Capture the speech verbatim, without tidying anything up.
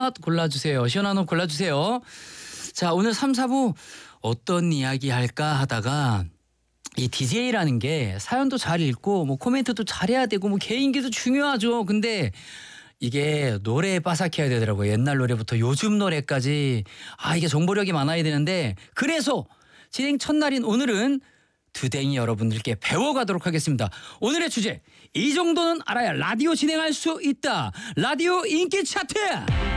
골라주세요. 시원한 옷 골라주세요. 자, 오늘 삼, 사 부 어떤 이야기 할까 하다가 이 디제이라는 게 사연도 잘 읽고 뭐 코멘트도 잘해야 되고 뭐 개인기도 중요하죠. 근데 이게 노래에 빠삭해야 되더라고요. 옛날 노래부터 요즘 노래까지. 아, 이게 정보력이 많아야 되는데, 그래서 진행 첫날인 오늘은 두댕이 여러분들께 배워가도록 하겠습니다. 오늘의 주제, 이 정도는 알아야 라디오 진행할 수 있다. 라디오 인기 차트.